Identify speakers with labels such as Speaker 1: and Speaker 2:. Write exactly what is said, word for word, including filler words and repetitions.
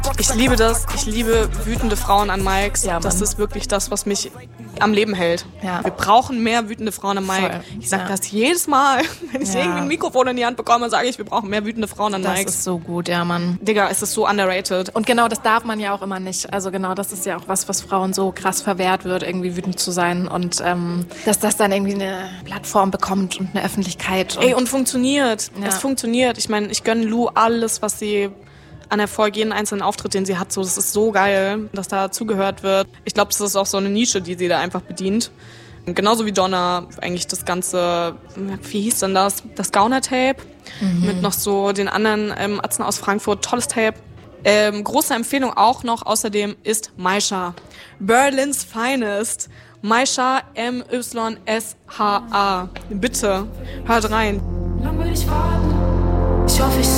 Speaker 1: Ich liebe das. Ich liebe wütende Frauen an Mics.
Speaker 2: Ja,
Speaker 1: das ist wirklich das, was mich am Leben hält.
Speaker 2: Ja.
Speaker 1: Wir brauchen mehr wütende Frauen am Mic.
Speaker 2: Voll.
Speaker 1: Ich sage
Speaker 2: Ja.
Speaker 1: das jedes Mal. Wenn ich
Speaker 2: Ja.
Speaker 1: irgendwie ein Mikrofon in die Hand bekomme, sage ich, wir brauchen mehr wütende Frauen an
Speaker 2: Das
Speaker 1: Mics.
Speaker 2: ist so gut, ja, Mann.
Speaker 1: Digga, es ist so underrated.
Speaker 2: Und genau das darf man ja auch immer nicht. Also genau, das ist ja auch was, was Frauen so krass verwehrt wird, irgendwie wütend zu sein. Und ähm, dass das dann irgendwie eine Plattform bekommt und eine Öffentlichkeit. Und
Speaker 1: Ey, und funktioniert.
Speaker 2: Ja.
Speaker 1: Es funktioniert. Ich meine, ich gönne Lou alles, was sie an Erfolg, jeden einzelnen Auftritt, den sie hat. So, das ist so geil, dass da zugehört wird. Ich glaube, das ist auch so eine Nische, die sie da einfach bedient. Genauso wie Donna, eigentlich das ganze, wie hieß denn das? Das Gauner-Tape. Mhm. Mit noch so den anderen ähm, Atzen aus Frankfurt. Tolles Tape. Ähm, große Empfehlung auch noch außerdem ist Maisha. Berlin's Finest. Maisha, M Y S H A. Bitte, hört rein.
Speaker 3: Lang will ich warten. Ich hoffe, ich